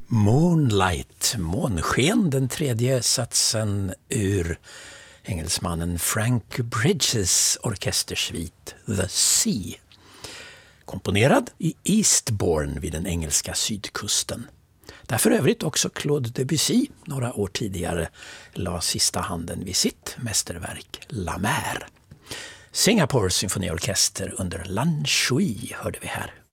Moonlight, månsken, den tredje satsen ur engelsmannen Frank Bridges orkestersvit The Sea. Komponerad i Eastbourne vid den engelska sydkusten. Där för övrigt också Claude Debussy några år tidigare la sista handen vid sitt mästerverk La Mer. Singapore symfoniorkester under Lan Shui hörde vi här.